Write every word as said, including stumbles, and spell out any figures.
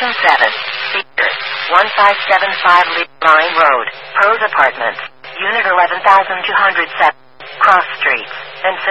Section seven. Sector. one five seven five Line Road. Pros Apartments. Unit eleven thousand two hundred seven. Cross Street. And